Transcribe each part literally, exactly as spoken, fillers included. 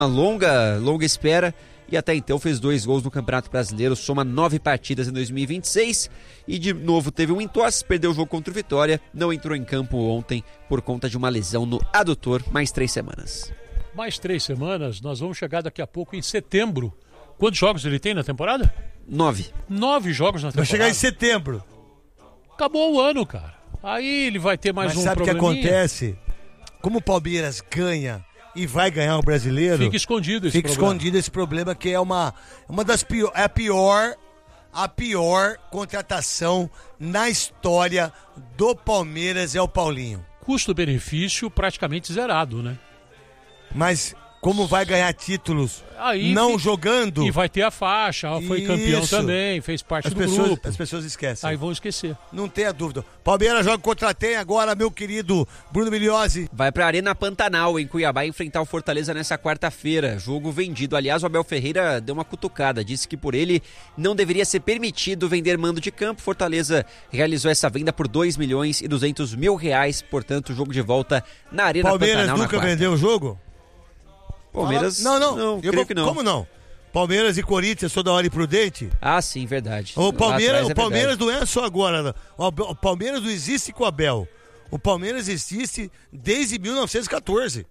uma longa, longa espera e até então fez dois gols no Campeonato Brasileiro, soma nove partidas em dois mil e vinte e seis e de novo teve um entorse, perdeu o jogo contra o Vitória, não entrou em campo ontem por conta de uma lesão no adutor, mais três semanas. Mais três semanas, nós vamos chegar daqui a pouco em setembro. Quantos jogos ele tem na temporada? Nove. Nove jogos na temporada. Vai chegar em setembro. Acabou o ano, cara. Aí ele vai ter mais Mas um sabe o que probleminha. acontece? Como o Palmeiras ganha e vai ganhar o Brasileiro, Fica escondido esse fica problema. escondido esse problema, que é uma, uma das pior, é a pior, a pior contratação na história do Palmeiras é o Paulinho. Custo-benefício praticamente zerado, né? Mas como vai ganhar títulos Aí não fica... jogando... E vai ter a faixa, foi campeão Isso. também, fez parte as do pessoas, grupo. As pessoas esquecem. Aí vão esquecer. Não tenha dúvida. Palmeiras joga contra tem agora, meu querido Bruno Milhozzi. Vai para a Arena Pantanal, em Cuiabá, enfrentar o Fortaleza nessa quarta-feira. Jogo vendido. Aliás, o Abel Ferreira deu uma cutucada. Disse que por ele não deveria ser permitido vender mando de campo. Fortaleza realizou essa venda por dois milhões e duzentos mil reais. Portanto, jogo de volta na Arena Palmeiras Pantanal. Palmeiras nunca vendeu o jogo? Palmeiras... Não, não. não Eu creio vou... que não. Como não? Palmeiras e Corinthians toda hora imprudente? Ah, sim, verdade. O Palmeiras, é o Palmeiras não é só agora. Não. O Palmeiras não existe com o Abel. O Palmeiras existe desde mil novecentos e catorze.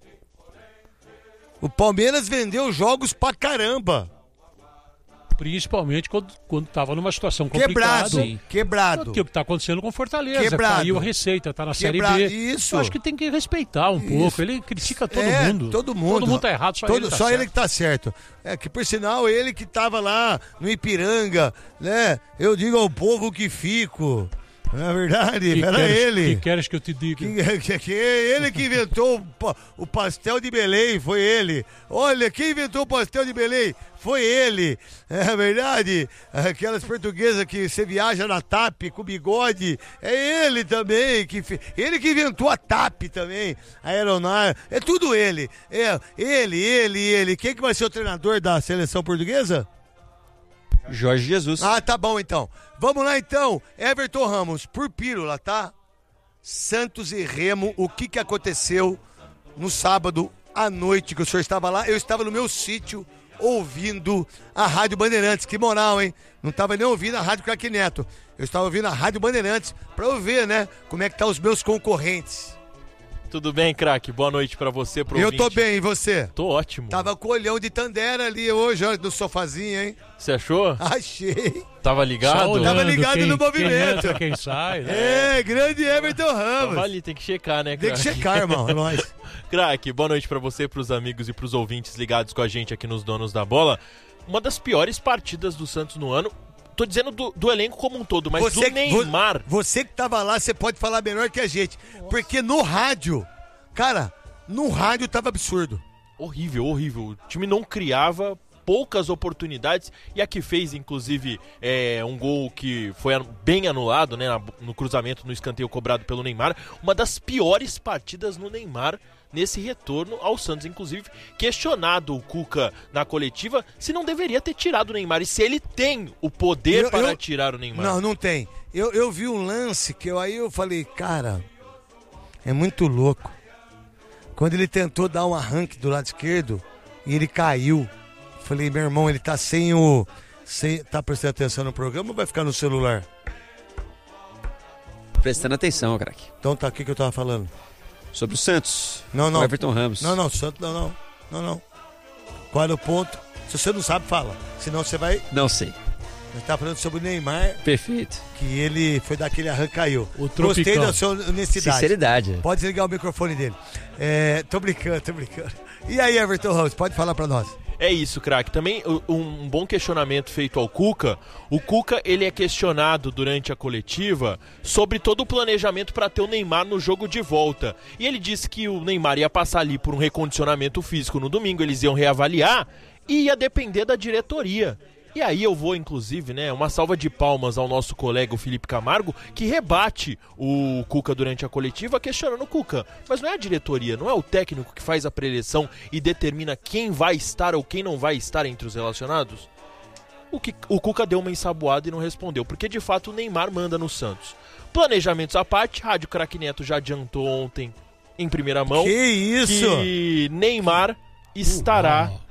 O Palmeiras vendeu jogos pra caramba. Principalmente quando, quando tava numa situação complicada. Quebrado, quebrado. O que está acontecendo com o Fortaleza. Quebrado. Caiu a receita, tá na Quebrado. Série B. Isso. Eu acho que tem que respeitar um Isso. pouco. Ele critica todo é, mundo. todo mundo. Todo mundo tá errado, só todo, ele tá Só certo. ele que tá certo. É que, por sinal, ele que tava lá no Ipiranga, né? Eu digo ao povo que fico. Não é verdade? Que Era queres, ele. Que queres que eu te diga? Que, que, que, ele que inventou o, pa- o pastel de Belém, foi ele. Olha, quem inventou o pastel de Belém? Foi ele. É verdade? Aquelas portuguesas que você viaja na T A P com bigode, é ele também. Que, fe- ele que inventou a T A P também, a aeronave. É tudo ele. É ele, ele, ele. Quem que vai ser o treinador da seleção portuguesa? Jorge Jesus. Ah, tá bom então. Vamos lá então. Everton Ramos, por pílula, tá? Santos e Remo, o que que aconteceu no sábado à noite que o senhor estava lá? Eu estava no meu sítio ouvindo a Rádio Bandeirantes. Que moral, hein? Não estava nem ouvindo a Rádio Craque Neto. Eu estava ouvindo a Rádio Bandeirantes pra eu ver, né, como é que tá os meus concorrentes. Tudo bem, craque? Boa noite pra você, pro Eu ouvinte. tô bem, e você? Tô ótimo. Tava com o olhão de Tandera ali hoje, olha, no sofazinho, hein? Você achou? Achei. Tava ligado? olhando Tava ligado quem, no movimento. Quem entra, quem sai. Né? É, grande Everton Ramos. Tava ali, tem que checar, né, Tem craque? que checar, irmão, é nóis. Craque, boa noite pra você, pros amigos e pros ouvintes ligados com a gente aqui nos Donos da Bola. Uma das piores partidas do Santos no ano. Tô dizendo do, do elenco como um todo, mas Você, do Neymar. Você que tava lá, você pode falar melhor que a gente. Porque no rádio, cara, no rádio tava absurdo. Horrível, horrível. O time não criava, poucas oportunidades, e a que fez, inclusive, é, um gol que foi bem anulado, né, no cruzamento, no escanteio cobrado pelo Neymar. Uma das piores partidas no Neymar nesse retorno ao Santos, inclusive questionado o Cuca na coletiva se não deveria ter tirado o Neymar e se ele tem o poder Eu- para eu- tirar o Neymar. Não, não tem. Eu, eu vi um lance que eu, aí eu falei, cara, é muito louco. Quando ele tentou dar um arranque do lado esquerdo e ele caiu. Falei, meu irmão, ele tá sem o... Sem, tá prestando atenção no programa ou vai ficar no celular? Prestando atenção, craque. Então tá, o que que eu tava falando? Sobre o Santos. Não, não. O Everton Ramos. Não, não, Santos, não, não. Não, não. Qual era o ponto? Se você não sabe, fala. Senão você vai... Não sei. A gente tá falando sobre o Neymar, Perfeito. que ele foi dar aquele arranque, caiu. O Gostei tropicão. da sua honestidade. Sinceridade. Pode desligar o microfone dele. É, tô brincando, tô brincando. E aí, Everton Ramos, pode falar pra nós. É isso, craque. Também um bom questionamento feito ao Cuca. O Cuca, ele é questionado durante a coletiva sobre todo o planejamento para ter o Neymar no jogo de volta. E ele disse que o Neymar ia passar ali por um recondicionamento físico no domingo, eles iam reavaliar e ia depender da diretoria. E aí eu vou, inclusive, né, uma salva de palmas ao nosso colega o Felipe Camargo, que rebate o Cuca durante a coletiva, questionando o Cuca. Mas não é a diretoria, não é o técnico que faz a preleção e determina quem vai estar ou quem não vai estar entre os relacionados? O, que, o Cuca deu uma ensaboada e não respondeu, porque de fato o Neymar manda no Santos. Planejamentos à parte, Rádio Craque Neto já adiantou ontem, em primeira mão, Que isso? que Neymar estará